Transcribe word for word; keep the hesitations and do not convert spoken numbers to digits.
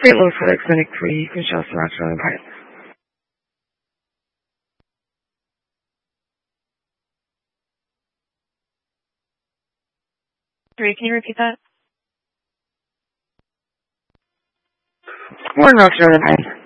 Saint Louis for Clinic three, Michelle Sriracha and Pipe. Three, can you repeat that? More North Shore than Pipe.